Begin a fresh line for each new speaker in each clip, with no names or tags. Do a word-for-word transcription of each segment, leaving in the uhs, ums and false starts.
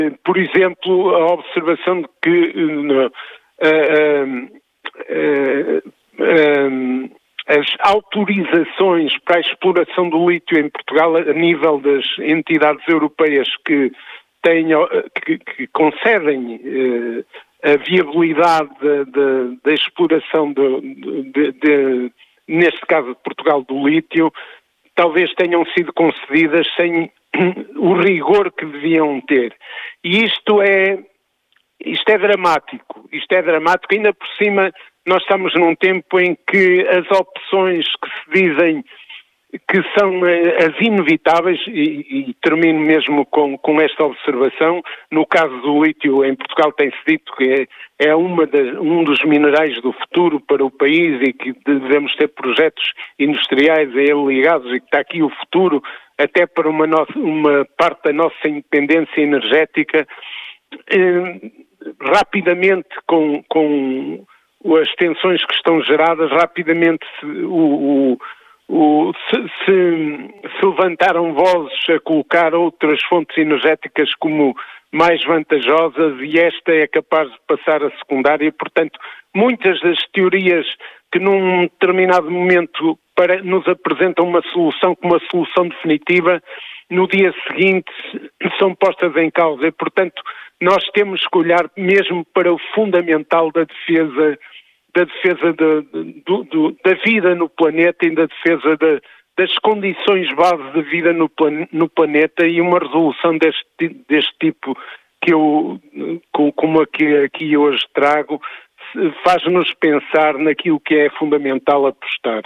Por exemplo, a observação de que uh, uh, uh, uh, uh, as autorizações para a exploração do lítio em Portugal a nível das entidades europeias que, tenham, que, que concedem uh, a viabilidade da exploração, de, de, de, neste caso de Portugal, do lítio, talvez tenham sido concedidas sem o rigor que deviam ter. E isto é, isto é dramático, isto é dramático, ainda por cima nós estamos num tempo em que as opções que se dizem que são as inevitáveis, e, e termino mesmo com, com esta observação, no caso do lítio em Portugal tem-se dito que é, é uma das, um dos minerais do futuro para o país e que devemos ter projetos industriais a ele ligados e que está aqui o futuro até para uma, no, uma parte da nossa independência energética. Eh, rapidamente, com, com as tensões que estão geradas, rapidamente o... o O, se, se, se levantaram vozes a colocar outras fontes energéticas como mais vantajosas e esta é capaz de passar a secundária. Portanto, muitas das teorias que num determinado momento para, nos apresentam uma solução como uma solução definitiva, no dia seguinte são postas em causa e, portanto, nós temos que olhar mesmo para o fundamental da defesa da defesa de, do, do, da vida no planeta e da defesa de, das condições base de vida no, plan, no planeta, e uma resolução deste, deste tipo que eu, como a que aqui hoje trago, faz-nos pensar naquilo que é fundamental apostar.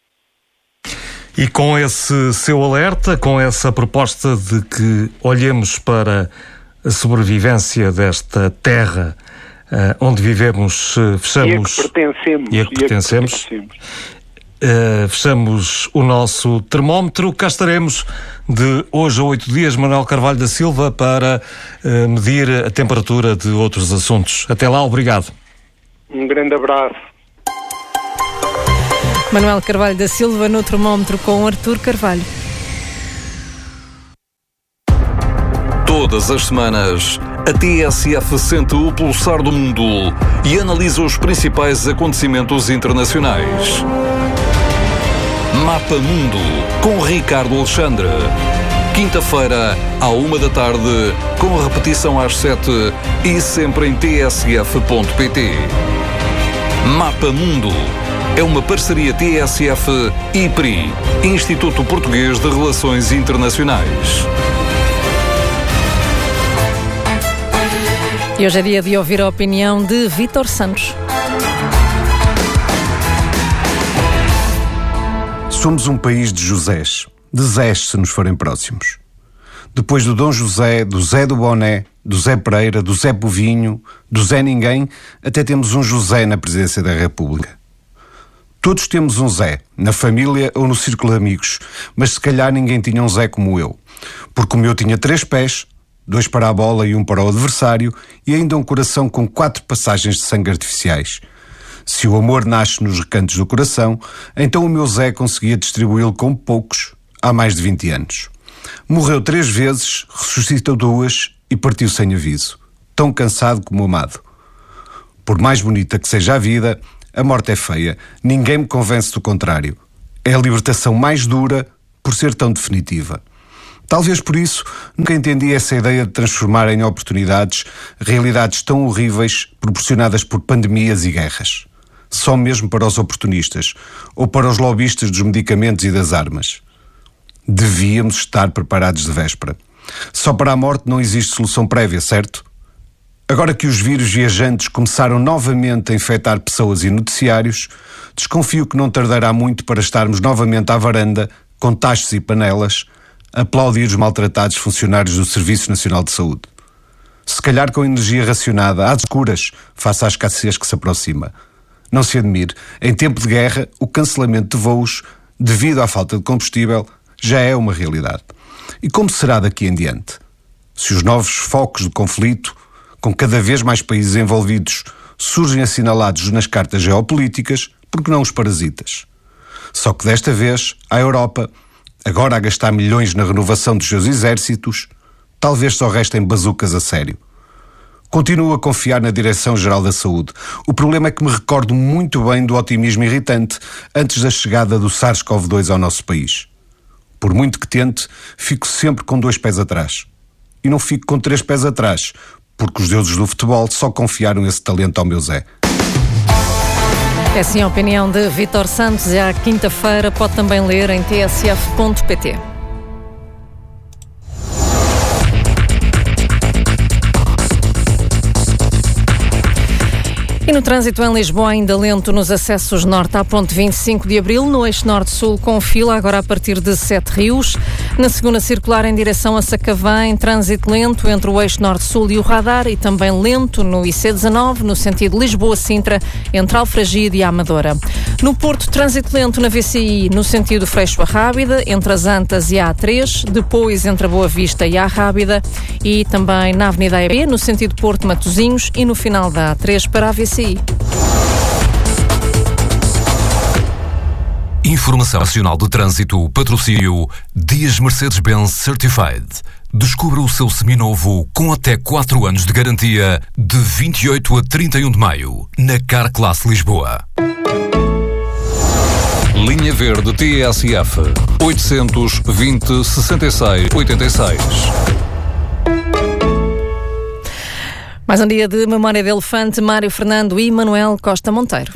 E com esse seu alerta, com essa proposta de que olhemos para a sobrevivência desta terra Uh, onde vivemos, uh, fechamos...
E a que pertencemos.
E a que pertencemos.
E a que pertencemos.
Uh, fechamos o nosso termómetro. Cá estaremos de hoje a oito dias, Manuel Carvalho da Silva, para uh, medir a temperatura de outros assuntos. Até lá, obrigado.
Um grande abraço.
Manuel Carvalho da Silva no termómetro com Artur Carvalho.
Todas as semanas, a T S F sente o pulsar do mundo e analisa os principais acontecimentos internacionais. Mapa Mundo, com Ricardo Alexandre. Quinta-feira, à uma da tarde, com repetição às sete e sempre em t s f ponto p t. Mapa Mundo é uma parceria T S F e I P R I, Instituto Português de Relações Internacionais.
E hoje é dia de ouvir a opinião de Vítor Santos.
Somos um país de Josés, de Zés se nos forem próximos. Depois do Dom José, do Zé do Boné, do Zé Pereira, do Zé Povinho, do Zé Ninguém, até temos um José na presidência da República. Todos temos um Zé, na família ou no círculo de amigos, mas se calhar ninguém tinha um Zé como eu, porque o meu tinha três pés, dois para a bola e um para o adversário, e ainda um coração com quatro passagens de sangue artificiais. Se o amor nasce nos recantos do coração, então o meu Zé conseguia distribuí-lo com poucos há mais de vinte anos. Morreu três vezes, ressuscitou duas e partiu sem aviso, tão cansado como amado. Por mais bonita que seja a vida, a morte é feia, ninguém me convence do contrário. É a libertação mais dura por ser tão definitiva. Talvez por isso nunca entendi essa ideia de transformar em oportunidades realidades tão horríveis proporcionadas por pandemias e guerras. Só mesmo para os oportunistas ou para os lobistas dos medicamentos e das armas. Devíamos estar preparados de véspera. Só para a morte não existe solução prévia, certo? Agora que os vírus viajantes começaram novamente a infectar pessoas e noticiários, desconfio que não tardará muito para estarmos novamente à varanda, com tachos e panelas, aplaudir os maltratados funcionários do Serviço Nacional de Saúde. Se calhar com energia racionada, às escuras, face à escassez que se aproxima. Não se admire, em tempo de guerra, o cancelamento de voos, devido à falta de combustível, já é uma realidade. E como será daqui em diante? Se os novos focos de conflito, com cada vez mais países envolvidos, surgem assinalados nas cartas geopolíticas, por que não os parasitas? Só que desta vez, a Europa, agora a gastar milhões na renovação dos seus exércitos, talvez só restem bazucas a sério. Continuo a confiar na Direção-Geral da Saúde. O problema é que me recordo muito bem do otimismo irritante antes da chegada do SARS-CoV dois ao nosso país. Por muito que tente, fico sempre com dois pés atrás. E não fico com três pés atrás, porque os deuses do futebol só confiaram esse talento ao meu Zé.
É assim a opinião de Vítor Santos e à quinta-feira pode também ler em t s f ponto p t. E no trânsito em Lisboa, ainda lento nos acessos norte à ponte vinte e cinco de abril, no eixo norte-sul com fila, agora a partir de Sete Rios. Na segunda circular em direção a Sacavém, trânsito lento entre o eixo norte-sul e o radar e também lento no I C dezanove, no sentido Lisboa-Sintra, entre Alfragide e a Amadora. No Porto, trânsito lento na V C I, no sentido Freixo-a-Rábida, entre as Antas e a A três, depois entre a Boa Vista e a Rábida e também na Avenida E B, no sentido Porto-Matosinhos e no final da A três para a V C I.
Informação Nacional de Trânsito, patrocínio Dias Mercedes-Benz Certified. Descubra o seu seminovo com até quatro anos de garantia de vinte e oito a trinta e um de maio na Car Class Lisboa.
Linha Verde T S F oitocentos, vinte, sessenta e seis, oitenta e seis.
Mais um dia de memória de elefante, Mário Fernando e Manuel Costa Monteiro.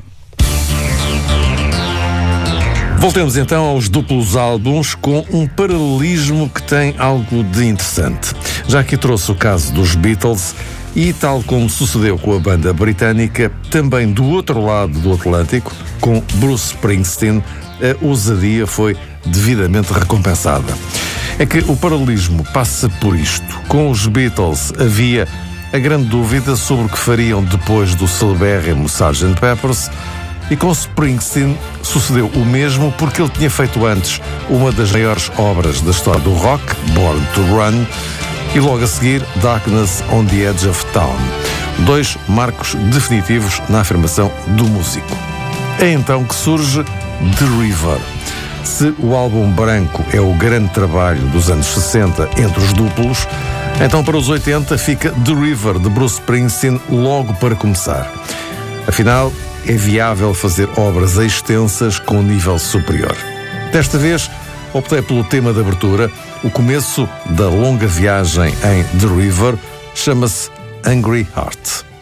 Voltemos então aos duplos álbuns com um paralelismo que tem algo de interessante. Já aqui trouxe o caso dos Beatles e, tal como sucedeu com a banda britânica, também do outro lado do Atlântico, com Bruce Springsteen, a ousadia foi devidamente recompensada. É que o paralelismo passa por isto. Com os Beatles havia a grande dúvida sobre o que fariam depois do celebérrimo sergeant Pepper's, e com Springsteen sucedeu o mesmo porque ele tinha feito antes uma das maiores obras da história do rock, Born to Run, e logo a seguir Darkness on the Edge of Town. Dois marcos definitivos na afirmação do músico. É então que surge The River. Se o álbum branco é o grande trabalho dos anos sessenta entre os duplos, então para os oitenta fica The River de Bruce Springsteen logo para começar. Afinal, é viável fazer obras extensas com nível superior. Desta vez, optei pelo tema de abertura. O começo da longa viagem em The River chama-se Angry Heart.